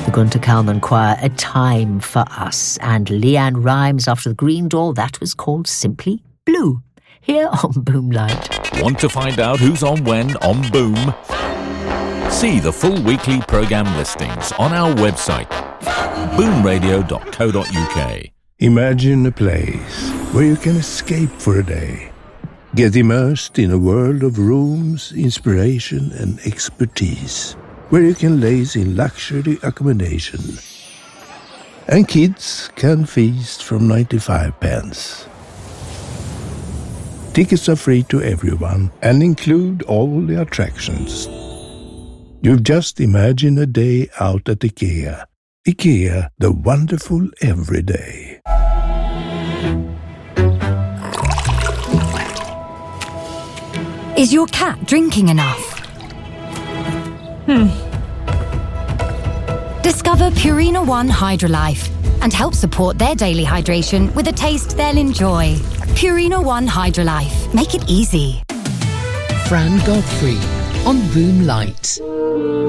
the Gunter Kalman Choir, A Time for Us, and Leanne Rimes after the Green Door. That was called Simply Blue, here on Boomlight. Want to find out who's on when on Boom? See the full weekly programme listings on our website, boomradio.co.uk. Imagine a place where you can escape for a day. Get immersed in a world of rooms, inspiration and expertise, where you can laze in luxury accommodation. And kids can feast from 95 pence. Tickets are free to everyone and include all the attractions. You've just imagined a day out at IKEA. IKEA, the wonderful everyday. Is your cat drinking enough? Discover Purina ONE Hydrolife and help support their daily hydration with a taste they'll enjoy. Purina ONE Hydrolife. Make it easy. Fran Godfrey on Boomlight.